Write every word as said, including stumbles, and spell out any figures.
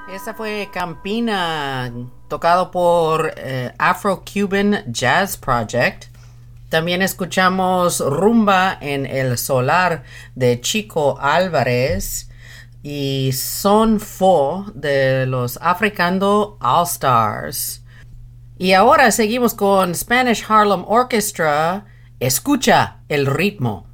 Esa fue Campina, tocado por eh, Afro-Cuban Jazz Project. También escuchamos Rumba en el Solar de Chico Álvarez y Son Fo de los Africando All Stars. Y ahora seguimos con Spanish Harlem Orchestra. Escucha el ritmo.